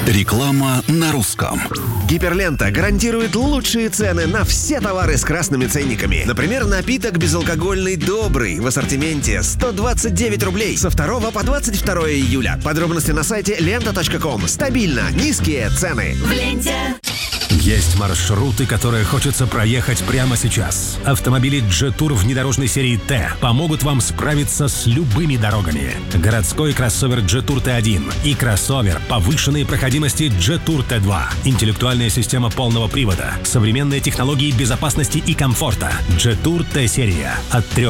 Реклама на русском. Гиперлента гарантирует лучшие цены на все товары с красными ценниками. Например, напиток безалкогольный «Добрый» в ассортименте 129 рублей со 2 по 22 июля. Подробности на сайте lenta.com. Стабильно низкие цены. В ленте. Есть маршруты, которые хочется проехать прямо сейчас. Автомобили Jetour внедорожной серии Т помогут вам справиться с любыми дорогами. Городской кроссовер Jetour T1 и кроссовер повышенной проходимости Jetour T2. Интеллектуальная система полного привода, современные технологии безопасности и комфорта. Jetour T-серия от 3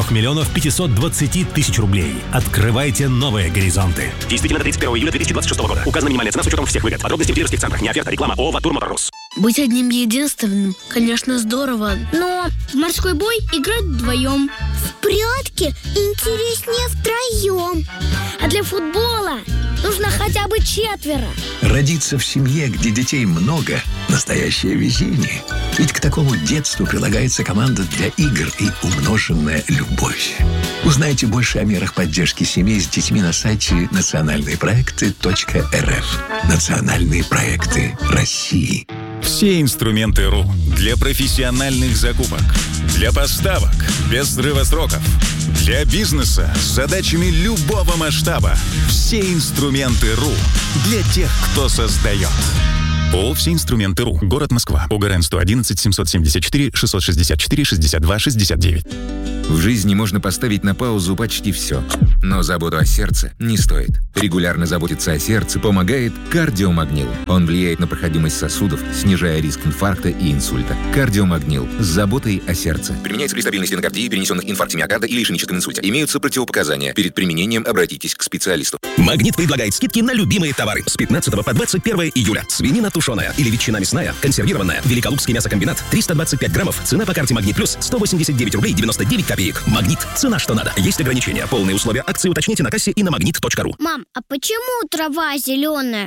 520 000 рублей. Открывайте новые горизонты. Действительно до 31 июля 2026 года. Указана минимальная цена с учетом всех выгод. Подробности в дилерских центрах. Не оферта. Реклама ООО «Ватур Моторос». Быть одним единственным, конечно, здорово, но в морской бой играть вдвоем. В прятки интереснее втроем. А для футбола нужно хотя бы 4. Родиться в семье, где детей много – настоящее везение. Ведь к такому детству прилагается команда для игр и умноженная любовь. Узнайте больше о мерах поддержки семей с детьми на сайте национальныепроекты.рф. Национальные проекты России. Все инструменты РУ для профессиональных закупок, для поставок без срыва сроков, для бизнеса с задачами любого масштаба. Все инструменты РУ для тех, кто создает. ООО «Все инструменты РУ». Город Москва. ОГРН 111 774 664 62 69. В жизни можно поставить на паузу почти все. Но заботу о сердце не стоит. Регулярно заботиться о сердце помогает кардиомагнил. Он влияет на проходимость сосудов, снижая риск инфаркта и инсульта. Кардиомагнил с заботой о сердце. Применяется при стабильной стенокардии, перенесенных инфаркте миокарда или ишемическом инсульте. Имеются противопоказания. Перед применением обратитесь к специалисту. Магнит предлагает скидки на любимые товары с 15 по 21 июля. Свинина тушеная или ветчина мясная, консервированная. Великолукский мясокомбинат 325 граммов. Цена по карте Магнит Плюс 189 рублей 99 копеек. Магнит. Цена что надо. Есть ограничения. Полные условия акции уточните на кассе и на magnet.ru. Мам, а почему трава зеленая?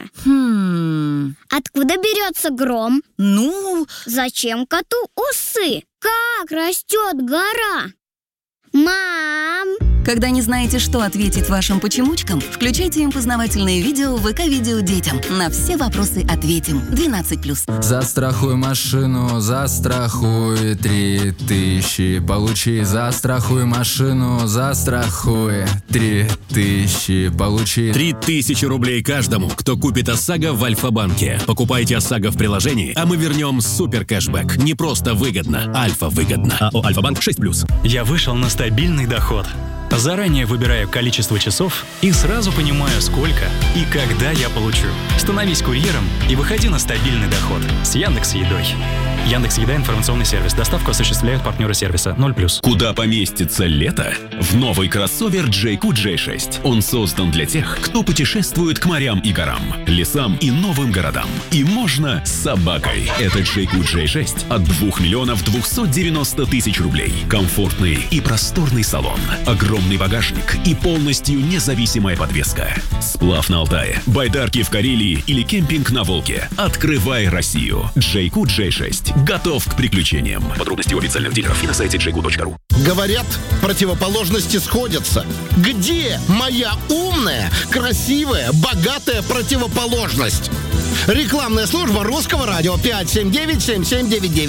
Откуда берется гром? Зачем коту усы? Как растет гора? Мам! Когда не знаете, что ответить вашим почемучкам, включайте им познавательные видео в ВК-видео детям. На все вопросы ответим. 12+. Застрахуй машину, застрахуй 3000. Получи, застрахуй машину, застрахуй 3000. Получи 3000 рублей каждому, кто купит ОСАГО в Альфа-банке. Покупайте ОСАГО в приложении, а мы вернем супер кэшбэк. Не просто выгодно, Альфа-выгодно. АО «Альфа-банк» 6+. Я вышел на стабильный доход. Заранее выбираю количество часов и сразу понимаю, сколько и когда я получу. Становись курьером и выходи на стабильный доход с Яндекс.Едой. Яндекс.Еда — информационный сервис. Доставку осуществляют партнеры сервиса 0+. Куда поместится лето? В новый кроссовер JQ J6. Он создан для тех, кто путешествует к морям и горам, лесам и новым городам. И можно с собакой. Это JQ J6 от 2 290 000 рублей. Комфортный и просторный салон. Огромный багажник и полностью независимая подвеска. Сплав на Алтае, байдарки в Карелии или кемпинг на Волге. Открывай Россию. JQ J6. Готов к приключениям. Подробности у официальных дилеров и на сайте jq.ru. Говорят, противоположности сходятся. Где моя умная, красивая, богатая противоположность? Рекламная служба Русского радио 579-7799.